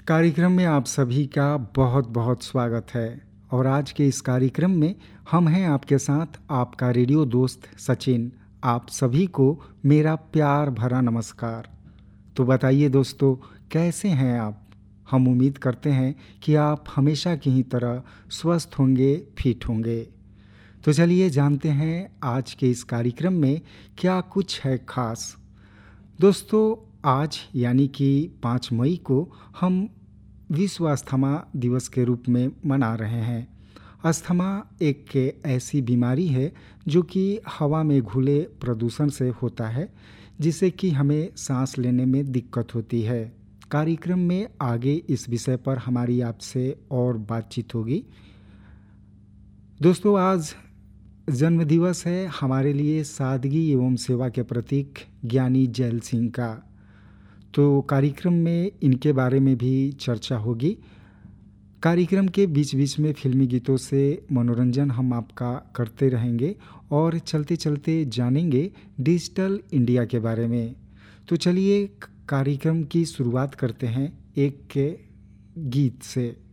कार्यक्रम में आप सभी का बहुत बहुत स्वागत है। और आज के इस कार्यक्रम में हम हैं आपके साथ, आपका रेडियो दोस्त सचिन। आप सभी को मेरा प्यार भरा नमस्कार। तो बताइए दोस्तों, कैसे हैं आप? हम उम्मीद करते हैं कि आप हमेशा की ही तरह स्वस्थ होंगे, फिट होंगे। तो चलिए जानते हैं आज के इस कार्यक्रम में क्या कुछ है खास। दोस्तों, आज यानी कि 5 मई को हम विश्व अस्थमा दिवस के रूप में मना रहे हैं। अस्थमा एक ऐसी बीमारी है जो कि हवा में घुले प्रदूषण से होता है, जिससे कि हमें सांस लेने में दिक्कत होती है। कार्यक्रम में आगे इस विषय पर हमारी आपसे और बातचीत होगी। दोस्तों, आज जन्मदिवस है हमारे लिए सादगी एवं सेवा के प्रतीक ज्ञानी जैल सिंह का। तो कार्यक्रम में इनके बारे में भी चर्चा होगी। कार्यक्रम के बीच बीच में फिल्मी गीतों से मनोरंजन हम आपका करते रहेंगे और चलते चलते जानेंगे डिजिटल इंडिया के बारे में। तो चलिए कार्यक्रम की शुरुआत करते हैं एक गीत से।